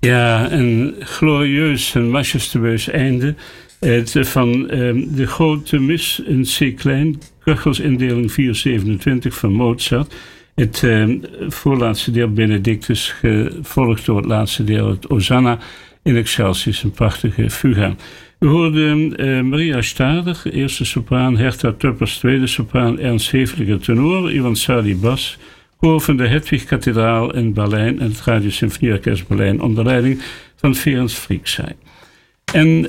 Ja, een glorieus en majestueus einde van de grote mis in C-klein, Köchelsindeling 427 van Mozart. Het voorlaatste deel Benedictus, gevolgd door het laatste deel, het Osanna in Excelsis, een prachtige fuga. We hoorden Maria Stader, eerste sopraan, Hertha Töppers, tweede sopraan, Ernst Heveliger tenor, Ivan Sadi bas, koor van de Hedwig-kathedraal in Berlijn en het Radio Symfonieorkest Berlijn onder leiding van Ferenc Fricsay. En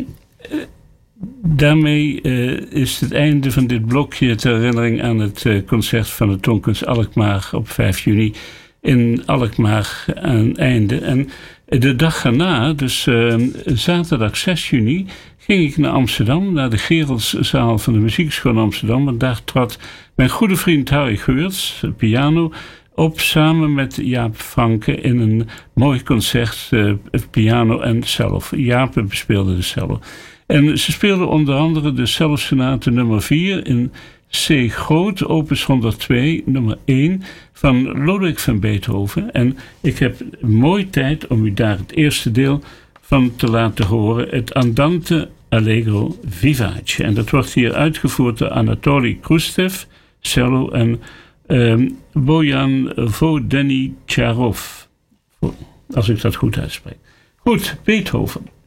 daarmee is het einde van dit blokje ter herinnering aan het concert van de Toonkunst Alkmaar op 5 juni in Alkmaar aan einde. En de dag erna, dus zaterdag 6 juni, ging ik naar Amsterdam, naar de Gerelszaal van de Muziekschool Amsterdam. En daar trad mijn goede vriend Harry Geurts, piano, op samen met Jaap Franke in een mooi concert, piano en cello. Jaap bespeelde de cello. En ze speelden onder andere de cellosonate nummer 4 in C groot, opus 102, nummer 1 van Lodewijk van Beethoven. En ik heb mooi tijd om u daar het eerste deel van te laten horen, het Andante Allegro Vivace. En dat wordt hier uitgevoerd door Anatoly Krustev, cello, en Bojan Vodenitcharov, als ik dat goed uitspreek. Goed, Beethoven.